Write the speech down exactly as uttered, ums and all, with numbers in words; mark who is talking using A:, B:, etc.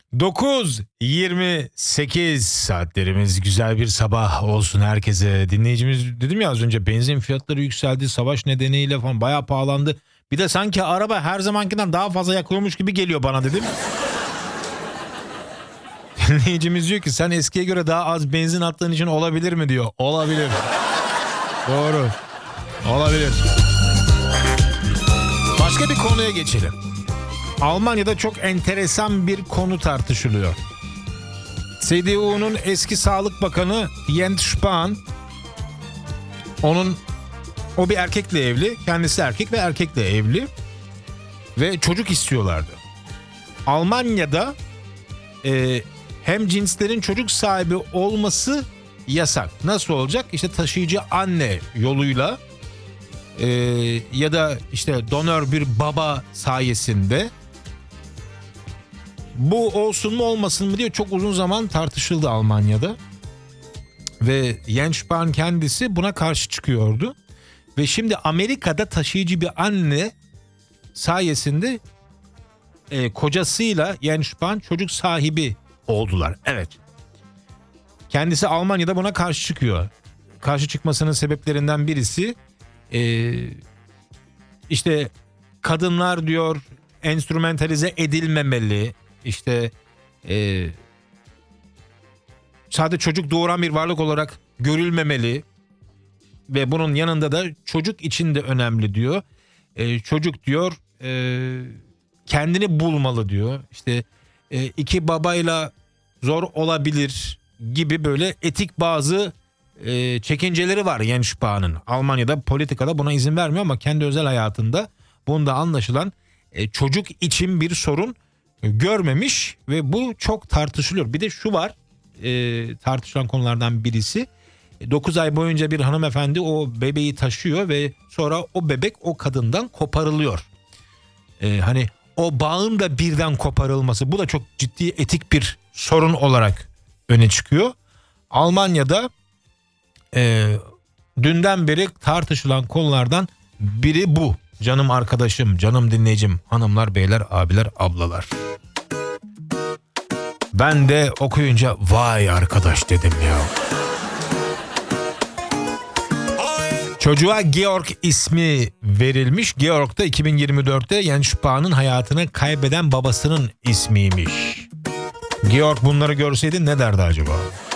A: dokuz yirmi sekiz saatlerimiz, güzel bir sabah olsun herkese. Dinleyicimiz dedim ya az önce, benzin fiyatları yükseldi, savaş nedeniyle falan bayağı pahalandı. Bir de sanki araba her zamankinden daha fazla yakıyormuş gibi geliyor bana dedim. Dinleyicimiz diyor ki sen eskiye göre daha az benzin attığın için olabilir mi diyor. Olabilir. Doğru. Olabilir. Başka bir konuya geçelim. Almanya'da çok enteresan bir konu tartışılıyor. C D U'nun eski Sağlık Bakanı Jens Spahn, onun o bir erkekle evli, kendisi erkek ve erkekle evli ve çocuk istiyorlardı. Almanya'da e, hem cinslerin çocuk sahibi olması yasak. Nasıl olacak? İşte taşıyıcı anne yoluyla e, ya da işte donör bir baba sayesinde. Bu olsun mu olmasın mı diye çok uzun zaman tartışıldı Almanya'da. Ve Jens Spahn kendisi buna karşı çıkıyordu. Ve şimdi Amerika'da taşıyıcı bir anne sayesinde e, kocasıyla Jens Spahn çocuk sahibi oldular. Evet. Kendisi Almanya'da buna karşı çıkıyor. Karşı çıkmasının sebeplerinden birisi e, işte kadınlar diyor enstrümantalize edilmemeli. İşte e, sadece çocuk doğuran bir varlık olarak görülmemeli ve bunun yanında da çocuk için de önemli diyor. E, çocuk diyor e, kendini bulmalı diyor. İşte e, iki babayla zor olabilir gibi böyle etik bazı e, çekinceleri var Jens Spahn'ın. Almanya'da politikada buna izin vermiyor ama kendi özel hayatında bunda anlaşılan e, çocuk için bir sorun görmemiş ve bu çok tartışılıyor. Bir de şu var, e, tartışılan konulardan birisi, dokuz ay boyunca bir hanımefendi o bebeği taşıyor ve sonra o bebek o kadından koparılıyor. E, hani o bağın da birden koparılması, bu da çok ciddi etik bir sorun olarak öne çıkıyor. Almanya'da e, dünden beri tartışılan konulardan biri bu. Canım arkadaşım, canım dinleyicim, hanımlar, beyler, abiler, ablalar. Ben de okuyunca vay arkadaş dedim ya. Çocuğa Georg ismi verilmiş. Georg da iki bin yirmi dörtte Jens Spahn'ın hayatını kaybeden babasının ismiymiş. Georg bunları görseydi ne derdi acaba?